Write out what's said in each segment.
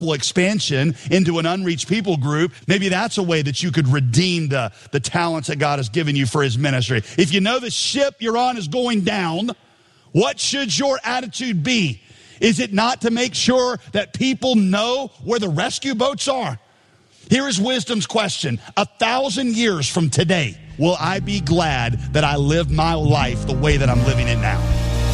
expansion into an unreached people group, maybe that's a way that you could redeem the talents that God has given you for his ministry. If you know the ship you're on is going down, what should your attitude be? Is it not to make sure that people know where the rescue boats are? Here is wisdom's question. 1,000 years from today, will I be glad that I lived my life the way that I'm living it now?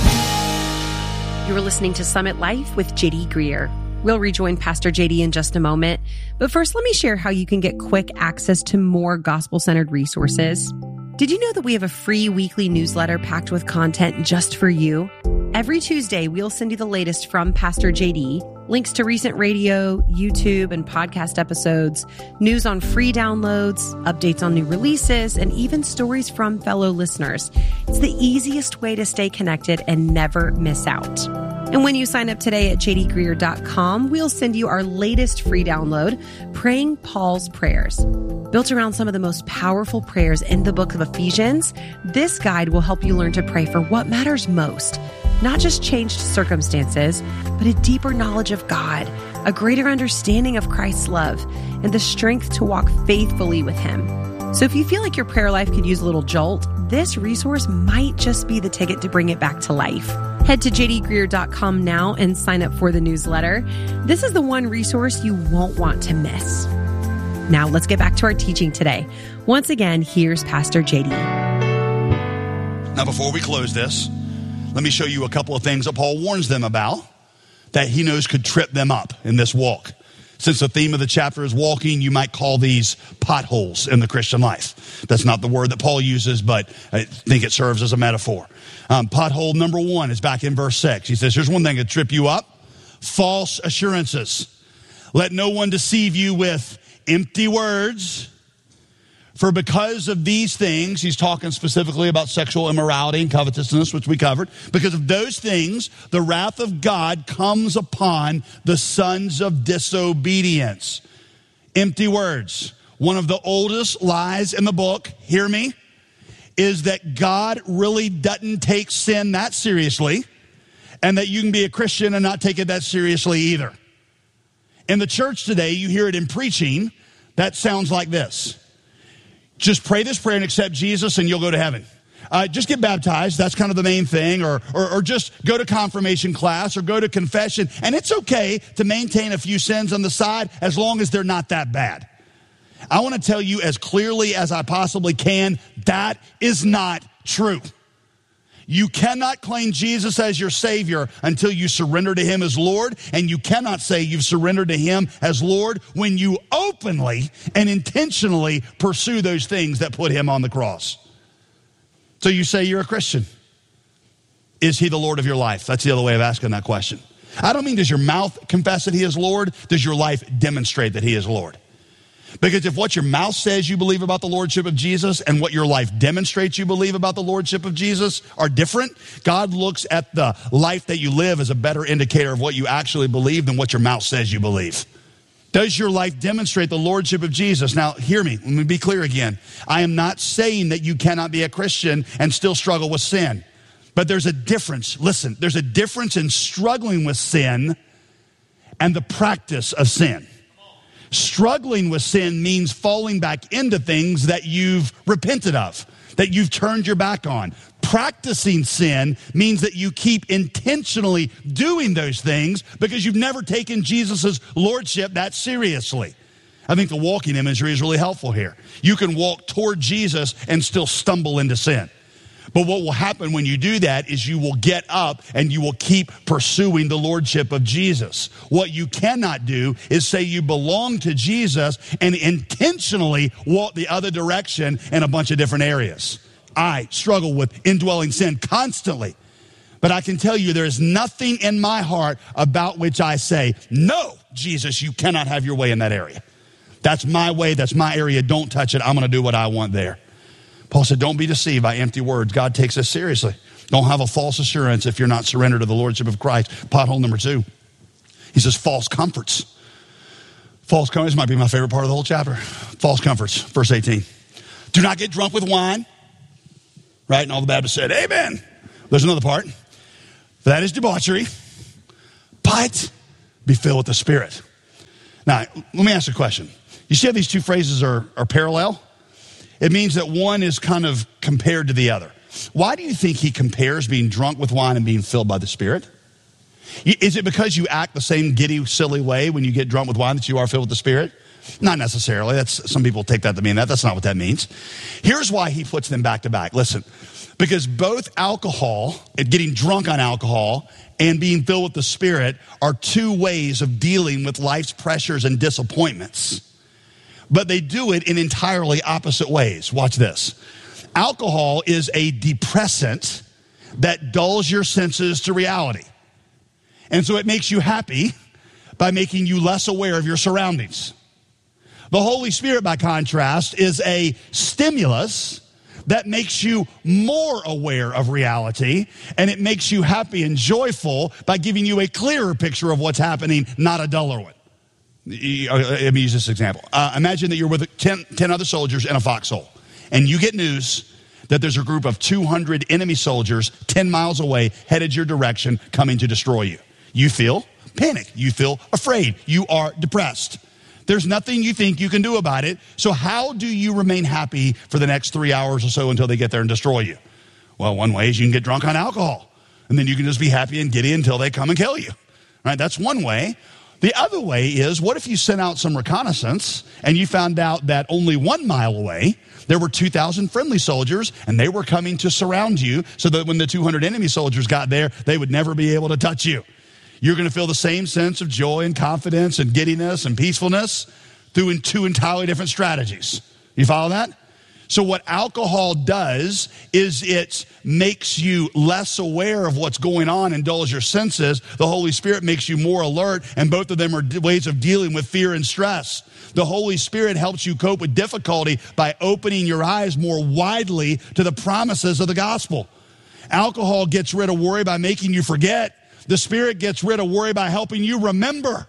You are listening to Summit Life with J.D. Greear. We'll rejoin Pastor JD in just a moment. But first, let me share how you can get quick access to more gospel-centered resources. Did you know that we have a free weekly newsletter packed with content just for you? Every Tuesday, we'll send you the latest from Pastor JD, links to recent radio, YouTube, and podcast episodes, news on free downloads, updates on new releases, and even stories from fellow listeners. It's the easiest way to stay connected and never miss out. And when you sign up today at jdgreear.com, we'll send you our latest free download, Praying Paul's Prayers. Built around some of the most powerful prayers in the book of Ephesians, this guide will help you learn to pray for what matters most. Not just changed circumstances, but a deeper knowledge of God, a greater understanding of Christ's love, and the strength to walk faithfully with him. So if you feel like your prayer life could use a little jolt, this resource might just be the ticket to bring it back to life. Head to jdgreear.com now and sign up for the newsletter. This is the one resource you won't want to miss. Now let's get back to our teaching today. Once again, here's Pastor JD. Now before we close this, let me show you a couple of things that Paul warns them about that he knows could trip them up in this walk. Since the theme of the chapter is walking, you might call these potholes in the Christian life. That's not the word that Paul uses, but I think it serves as a metaphor. Pothole number 1 is back in verse 6. He says, here's one thing that trip you up. False assurances. Let no one deceive you with empty words. For because of these things, he's talking specifically about sexual immorality and covetousness, which we covered. Because of those things, the wrath of God comes upon the sons of disobedience. Empty words. One of the oldest lies in the book, hear me, is that God really doesn't take sin that seriously, and that you can be a Christian and not take it that seriously either. In the church today, you hear it in preaching, that sounds like this. Just pray this prayer and accept Jesus and you'll go to heaven. Just get baptized. That's kind of the main thing. Or just go to confirmation class or go to confession. And it's okay to maintain a few sins on the side as long as they're not that bad. I want to tell you as clearly as I possibly can, that is not true. You cannot claim Jesus as your Savior until you surrender to him as Lord, and you cannot say you've surrendered to him as Lord when you openly and intentionally pursue those things that put him on the cross. So you say you're a Christian. Is he the Lord of your life? That's the other way of asking that question. I don't mean does your mouth confess that he is Lord? Does your life demonstrate that he is Lord? Because if what your mouth says you believe about the Lordship of Jesus and what your life demonstrates you believe about the Lordship of Jesus are different, God looks at the life that you live as a better indicator of what you actually believe than what your mouth says you believe. Does your life demonstrate the Lordship of Jesus? Now, hear me. Let me be clear again. I am not saying that you cannot be a Christian and still struggle with sin. But there's a difference. Listen, there's a difference in struggling with sin and the practice of sin. Struggling with sin means falling back into things that you've repented of, that you've turned your back on. Practicing sin means that you keep intentionally doing those things because you've never taken Jesus' lordship that seriously. I think the walking imagery is really helpful here. You can walk toward Jesus and still stumble into sin. But what will happen when you do that is you will get up and you will keep pursuing the lordship of Jesus. What you cannot do is say you belong to Jesus and intentionally walk the other direction in a bunch of different areas. I struggle with indwelling sin constantly. But I can tell you there is nothing in my heart about which I say, no, Jesus, you cannot have your way in that area. That's my way. That's my area. Don't touch it. I'm going to do what I want there. Paul said, don't be deceived by empty words. God takes us seriously. Don't have a false assurance if you're not surrendered to the lordship of Christ. Pothole number 2. He says false comforts. False comforts might be my favorite part of the whole chapter. False comforts, verse 18. Do not get drunk with wine. Right? And all the Baptists said, amen. There's another part. For that is debauchery. But be filled with the Spirit. Now, let me ask you a question. You see how these two phrases are parallel? It means that one is kind of compared to the other. Why do you think he compares being drunk with wine and being filled by the Spirit? Is it because you act the same giddy, silly way when you get drunk with wine that you are filled with the Spirit? Not necessarily. Some people take that to mean that. That's not what that means. Here's why he puts them back to back. Listen, because both alcohol, getting drunk on alcohol, and being filled with the Spirit are two ways of dealing with life's pressures and disappointments. But they do it in entirely opposite ways. Watch this. Alcohol is a depressant that dulls your senses to reality. And so it makes you happy by making you less aware of your surroundings. The Holy Spirit, by contrast, is a stimulus that makes you more aware of reality, and it makes you happy and joyful by giving you a clearer picture of what's happening, not a duller one. Let me use this example. Imagine that you're with 10 other soldiers in a foxhole, and you get news that there's a group of 200 enemy soldiers 10 miles away headed your direction coming to destroy you. You feel panic. You feel afraid. You are depressed. There's nothing you think you can do about it. So how do you remain happy for the next 3 hours or so until they get there and destroy you? Well, one way is you can get drunk on alcohol, and then you can just be happy and giddy until they come and kill you. Right? That's one way. The other way is, what if you sent out some reconnaissance and you found out that only 1 mile away there were 2,000 friendly soldiers, and they were coming to surround you so that when the 200 enemy soldiers got there, they would never be able to touch you. You're going to feel the same sense of joy and confidence and giddiness and peacefulness through two entirely different strategies. You follow that? So what alcohol does is it makes you less aware of what's going on and dulls your senses. The Holy Spirit makes you more alert, and both of them are ways of dealing with fear and stress. The Holy Spirit helps you cope with difficulty by opening your eyes more widely to the promises of the gospel. Alcohol gets rid of worry by making you forget. The Spirit gets rid of worry by helping you remember.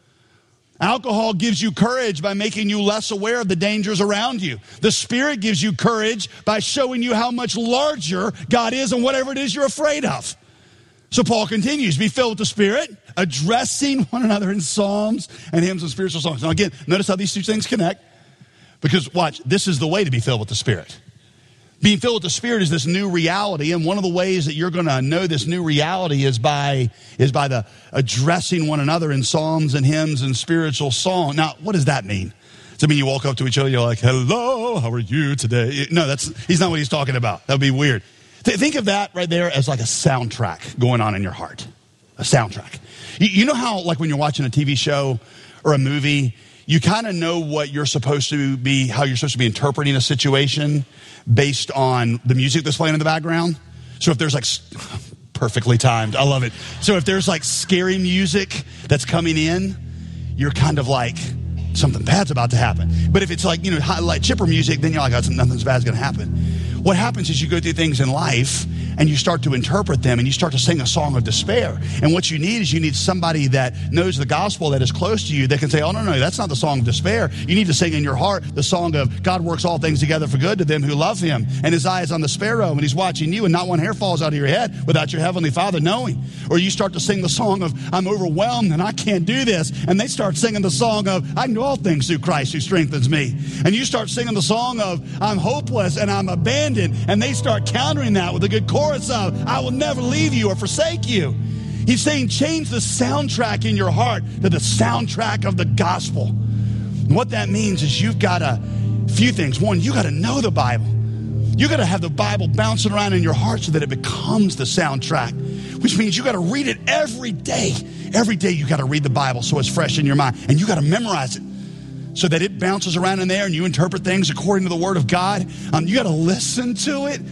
Alcohol gives you courage by making you less aware of the dangers around you. The Spirit gives you courage by showing you how much larger God is than whatever it is you're afraid of. So Paul continues, be filled with the Spirit, addressing one another in psalms and hymns and spiritual songs. Now again, notice how these two things connect. Because watch, this is the way to be filled with the Spirit. Being filled with the Spirit is this new reality, and one of the ways that you're going to know this new reality is by the addressing one another in psalms and hymns and spiritual song. Now, what does that mean? Does it mean you walk up to each other, you're like, hello, how are you today? No, he's not what he's talking about. That would be weird. Think of that right there as like a soundtrack going on in your heart. A soundtrack. You know how, like when you're watching a TV show or a movie, you kind of know what you're supposed to be, how you're supposed to be interpreting a situation based on the music that's playing in the background. So if there's like, perfectly timed, I love it. So if there's like scary music that's coming in, you're kind of like, something bad's about to happen. But if it's like, like chipper music, then you're like, oh, nothing bad's going to happen. What happens is you go through things in life and you start to interpret them and you start to sing a song of despair. And what you need somebody that knows the gospel, that is close to you, that can say, oh, no, that's not the song of despair. You need to sing in your heart the song of God works all things together for good to them who love him. And his eye is on the sparrow and he's watching you, and not one hair falls out of your head without your heavenly Father knowing. Or you start to sing the song of I'm overwhelmed and I can't do this. And they start singing the song of I can do all things through Christ who strengthens me. And you start singing the song of I'm hopeless and I'm abandoned. And they start countering that with a good chorus of I will never leave you or forsake you. He's saying change the soundtrack in your heart to the soundtrack of the gospel. And what that means is you've got a few things. One, you got to know the Bible. You got to have the Bible bouncing around in your heart so that it becomes the soundtrack, which means you got to read it every day. Every day you got to read the Bible so it's fresh in your mind. And you got to memorize it so that it bounces around in there and you interpret things according to the Word of God. You got to listen to it.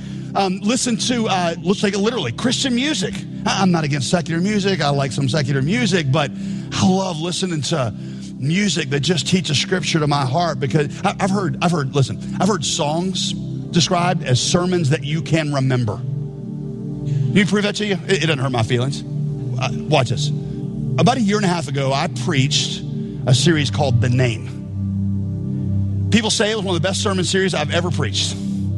Let's take it literally, Christian music. I'm not against secular music. I like some secular music, but I love listening to music that just teaches scripture to my heart, because I've heard songs described as sermons that you can remember. Can you prove that to you? It doesn't hurt my feelings. Watch this. About 1.5 years ago, I preached a series called The Name. People say it was one of the best sermon series I've ever preached.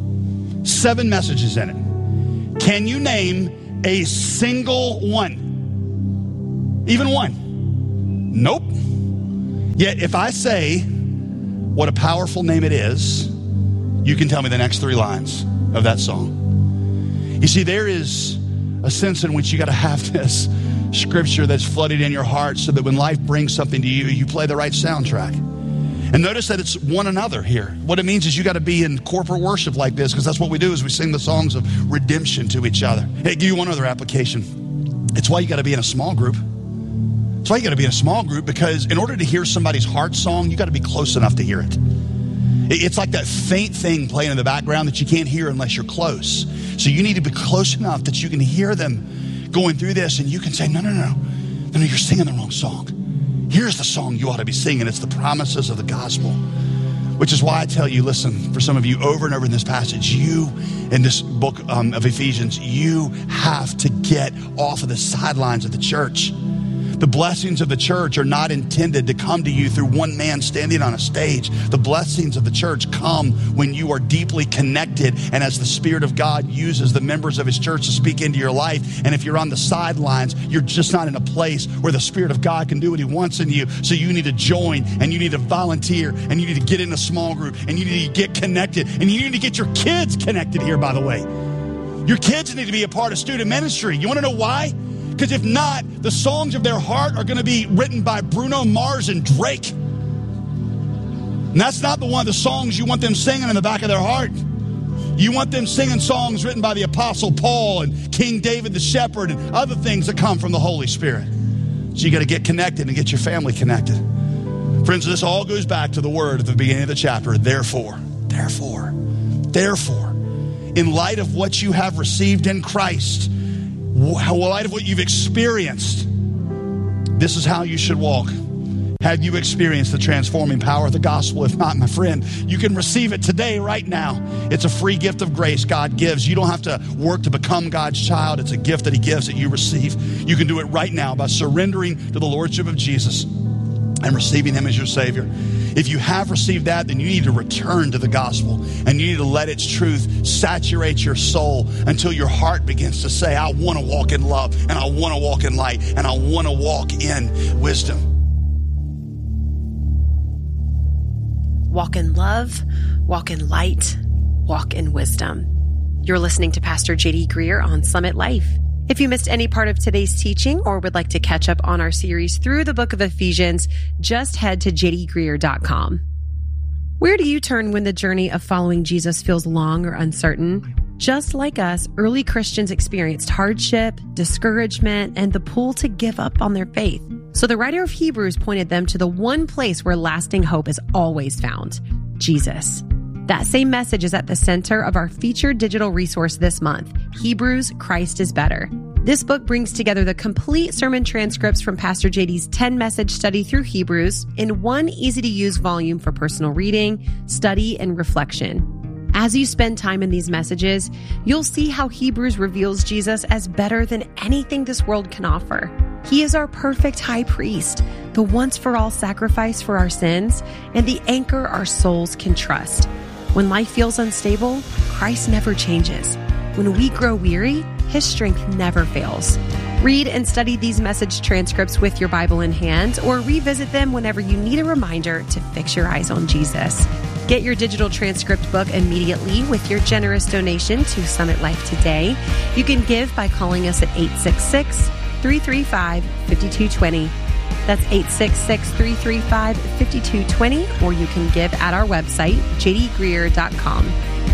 7 messages in it. Can you name a single one? Even one? Nope. Yet if I say what a powerful name it is, you can tell me the next 3 lines of that song. You see, there is a sense in which you got to have this scripture that's flooded in your heart so that when life brings something to you, you play the right soundtrack. And notice that it's one another here. What it means is you got to be in corporate worship like this, because that's what we do is we sing the songs of redemption to each other. Hey, I'll give you one other application. It's why you got to be in a small group. It's why you got to be in a small group, because in order to hear somebody's heart song, you got to be close enough to hear it. It's like that faint thing playing in the background that you can't hear unless you're close. So you need to be close enough that you can hear them going through this, and you can say, no, you're singing the wrong song. Here's the song you ought to be singing. It's the promises of the gospel, which is why I tell you, listen, for some of you over and over in this passage, you, in this book of Ephesians, you have to get off of the sidelines of the church. The blessings of the church are not intended to come to you through one man standing on a stage. The blessings of the church come when you are deeply connected, and as the Spirit of God uses the members of his church to speak into your life. And if you're on the sidelines, you're just not in a place where the Spirit of God can do what he wants in you. So you need to join, and you need to volunteer, and you need to get in a small group, and you need to get connected, and you need to get your kids connected here, by the way. Your kids need to be a part of student ministry. You want to know why? Because if not, the songs of their heart are going to be written by Bruno Mars and Drake. And that's not the songs you want them singing in the back of their heart. You want them singing songs written by the Apostle Paul and King David the Shepherd and other things that come from the Holy Spirit. So you got to get connected and get your family connected. Friends, this all goes back to the word at the beginning of the chapter. Therefore, in light of what you have received in Christ, in light of what you've experienced, this is how you should walk. Have you experienced the transforming power of the gospel? If not, my friend, you can receive it today, right now. It's a free gift of grace God gives. You don't have to work to become God's child. It's a gift that he gives that you receive. You can do it right now by surrendering to the lordship of Jesus and receiving him as your Savior. If you have received that, then you need to return to the gospel, and you need to let its truth saturate your soul until your heart begins to say, I want to walk in love, and I want to walk in light, and I want to walk in wisdom. Walk in love, walk in light, walk in wisdom. You're listening to Pastor J.D. Greer on Summit Life. If you missed any part of today's teaching or would like to catch up on our series through the book of Ephesians, just head to jdgreer.com. Where do you turn when the journey of following Jesus feels long or uncertain? Just like us, early Christians experienced hardship, discouragement, and the pull to give up on their faith. So the writer of Hebrews pointed them to the one place where lasting hope is always found, Jesus. That same message is at the center of our featured digital resource this month, Hebrews, Christ is Better. This book brings together the complete sermon transcripts from Pastor JD's 10-message study through Hebrews in one easy-to-use volume for personal reading, study, and reflection. As you spend time in these messages, you'll see how Hebrews reveals Jesus as better than anything this world can offer. He is our perfect high priest, the once-for-all sacrifice for our sins, and the anchor our souls can trust. When life feels unstable, Christ never changes. When we grow weary, his strength never fails. Read and study these message transcripts with your Bible in hand, or revisit them whenever you need a reminder to fix your eyes on Jesus. Get your digital transcript book immediately with your generous donation to Summit Life today. You can give by calling us at 866-335-5220. That's 866-335-5220, or you can give at our website, jdgreer.com.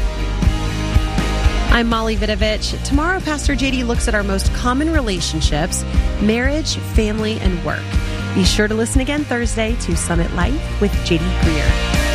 I'm Molly Vidovich. Tomorrow, Pastor JD looks at our most common relationships, marriage, family, and work. Be sure to listen again Thursday to Summit Life with JD Greer.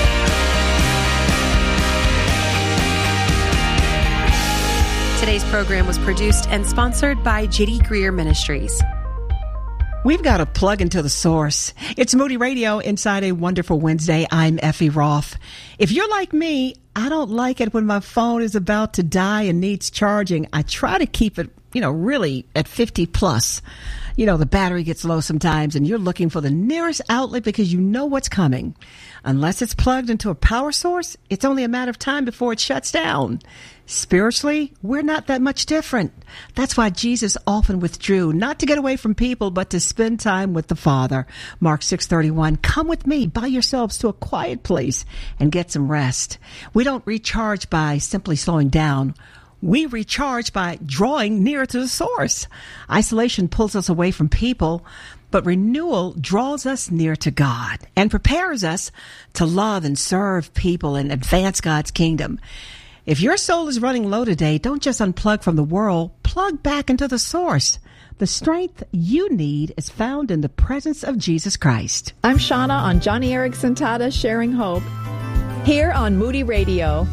Today's program was produced and sponsored by JD Greer Ministries. We've got to plug into the source. It's Moody Radio inside a wonderful Wednesday. I'm Effie Roth. If you're like me, I don't like it when my phone is about to die and needs charging. I try to keep it really at 50 plus. The battery gets low sometimes and you're looking for the nearest outlet because you know what's coming. Unless it's plugged into a power source, it's only a matter of time before it shuts down. Spiritually, we're not that much different. That's why Jesus often withdrew, not to get away from people, but to spend time with the Father. Mark 6:31, come with me by yourselves to a quiet place and get some rest. We don't recharge by simply slowing down. We recharge by drawing nearer to the source. Isolation pulls us away from people, but renewal draws us near to God and prepares us to love and serve people and advance God's kingdom. If your soul is running low today, don't just unplug from the world, plug back into the source. The strength you need is found in the presence of Jesus Christ. I'm Shauna on Johnny Erickson Tata Sharing Hope, here on Moody Radio.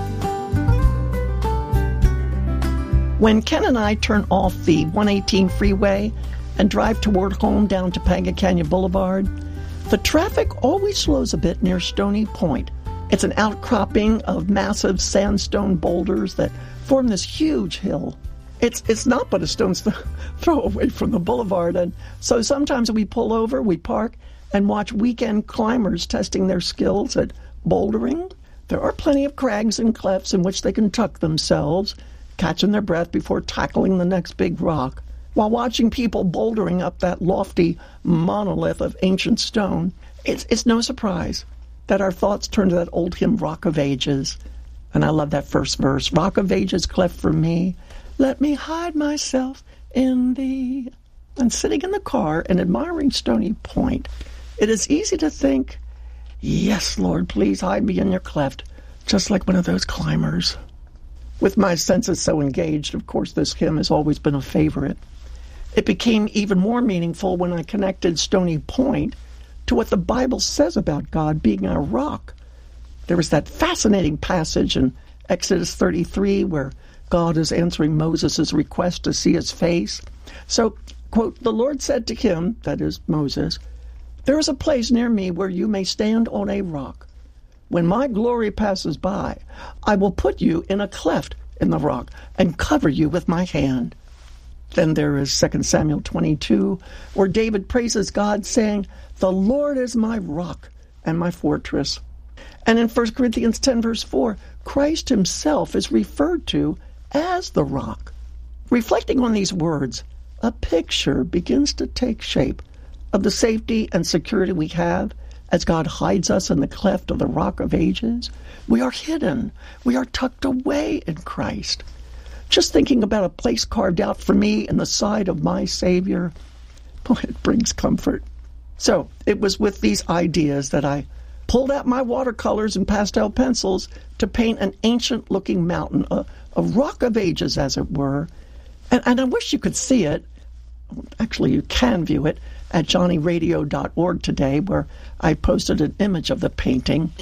When Ken and I turn off the 118 freeway and drive toward home down Topanga Canyon Boulevard, the traffic always slows a bit near Stony Point. It's an outcropping of massive sandstone boulders that form this huge hill. It's not but a stone's throw away from the boulevard, and so sometimes we pull over, we park, and watch weekend climbers testing their skills at bouldering. There are plenty of crags and clefts in which they can tuck themselves, catching their breath before tackling the next big rock. While watching people bouldering up that lofty monolith of ancient stone, it's no surprise that our thoughts turn to that old hymn, Rock of Ages. And I love that first verse, Rock of Ages, cleft for me, let me hide myself in thee. And sitting in the car and admiring Stony Point, it is easy to think, yes, Lord, please hide me in your cleft, just like one of those climbers. With my senses so engaged, of course, this hymn has always been a favorite. It became even more meaningful when I connected Stony Point to what the Bible says about God being our rock. There was that fascinating passage in Exodus 33 where God is answering Moses' request to see his face. So, quote, the Lord said to him, that is Moses, there is a place near me where you may stand on a rock. When my glory passes by, I will put you in a cleft in the rock and cover you with my hand. Then there is 2 Samuel 22, where David praises God, saying, the Lord is my rock and my fortress. And in 1 Corinthians 10, verse 4, Christ himself is referred to as the rock. Reflecting on these words, a picture begins to take shape of the safety and security we have as God hides us in the cleft of the Rock of Ages. We are hidden. We are tucked away in Christ. Just thinking about a place carved out for me in the side of my Savior, boy, it brings comfort. So it was with these ideas that I pulled out my watercolors and pastel pencils to paint an ancient-looking mountain, a Rock of Ages, as it were. And I wish you could see it. Actually, you can view it at johnnyradio.org today, where I posted an image of the painting.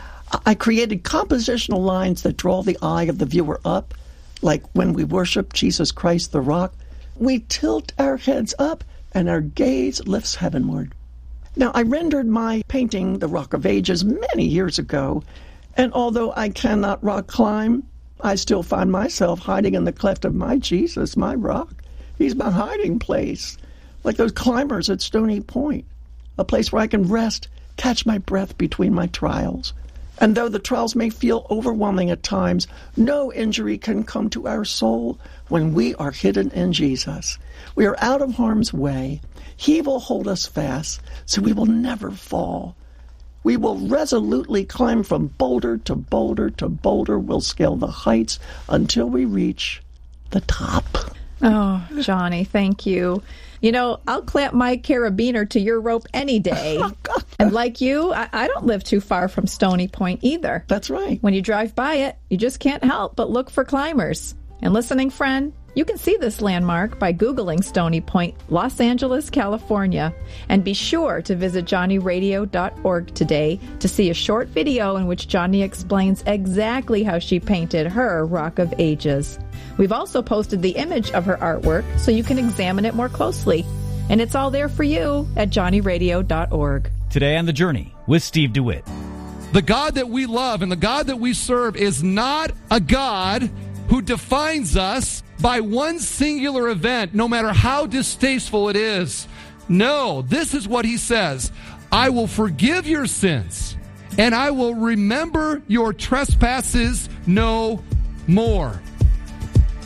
I created compositional lines that draw the eye of the viewer up, like when we worship Jesus Christ the rock, we tilt our heads up and our gaze lifts heavenward. Now, I rendered my painting, The Rock of Ages, many years ago, and although I cannot rock climb, I still find myself hiding in the cleft of my Jesus, my rock. He's my hiding place, like those climbers at Stony Point, a place where I can rest, catch my breath between my trials. And though the trials may feel overwhelming at times, no injury can come to our soul when we are hidden in Jesus. We are out of harm's way. He will hold us fast, so we will never fall. We will resolutely climb from boulder to boulder to boulder. We'll scale the heights until we reach the top. Oh, Johnny, thank you. You know, I'll clamp my carabiner to your rope any day. And like you, I don't live too far from Stony Point either. That's right. When you drive by it, you just can't help but look for climbers. And listening friend, you can see this landmark by Googling Stony Point, Los Angeles, California. And be sure to visit johnnyradio.org today to see a short video in which Johnny explains exactly how she painted her Rock of Ages. We've also posted the image of her artwork so you can examine it more closely. And it's all there for you at johnnyradio.org. Today on The Journey with Steve DeWitt. The God that we love and the God that we serve is not a God who defines us by one singular event, no matter how distasteful it is. No, this is what he says. I will forgive your sins, and I will remember your trespasses no more.